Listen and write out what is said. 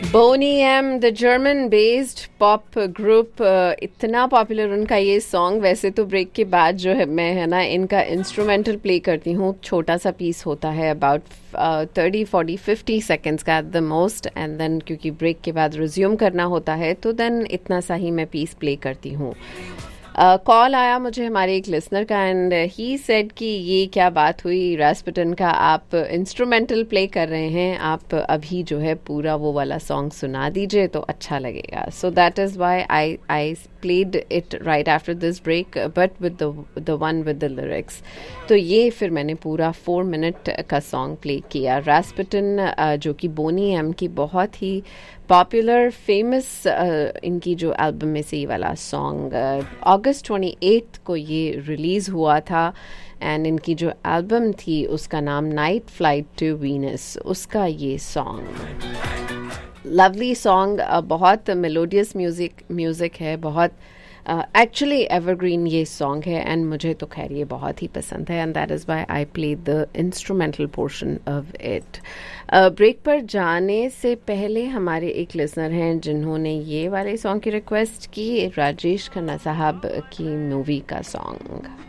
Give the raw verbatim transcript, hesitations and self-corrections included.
Bony am the German based pop group, इतना popular उनका ये सॉन्ग। वैसे तो ब्रेक के बाद जो है मैं है ना इनका इंस्ट्रूमेंटल प्ले करती हूँ, छोटा सा पीस होता है about thirty forty fifty seconds का at the most, and then क्योंकि ब्रेक के बाद रिज्यूम करना होता है तो देन इतना सा ही मैं पीस प्ले करती हूँ। कॉल uh, आया मुझे हमारे एक लिसनर का, एंड ही सेड कि ये क्या बात हुई रास्पुटिन का, आप इंस्ट्रूमेंटल प्ले कर रहे हैं, आप अभी जो है पूरा वो वाला सॉन्ग सुना दीजिए तो अच्छा लगेगा। So that is why I I played it right after this break, but with the the one with the lyrics. तो ये फिर मैंने पूरा फोर मिनट का सॉन्ग प्ले किया। रास्पुटिन uh, जो कि बोनी एम की बहुत ही पॉपुलर फेमस uh, इनकी जो एल्बम में से ये वाला सॉन्ग अगस्त ट्वेंटी एट्थ को ये रिलीज़ हुआ था, एंड इनकी जो एल्बम थी उसका नाम नाइट फ्लाइट टू वीनस, उसका ये सॉन्ग लवली सॉन्ग, बहुत मेलोडियस म्यूज़िक म्यूज़िक है, बहुत एक्चुअली एवरग्रीन ये सॉन्ग है, एंड मुझे तो खैर ये बहुत ही पसंद है, and that is why I play the instrumental portion of it. Break पर जाने से पहले हमारे एक लिसनर हैं जिन्होंने ये वाले सॉन्ग की रिक्वेस्ट की, राजेश खन्ना साहब की मूवी का सॉन्ग।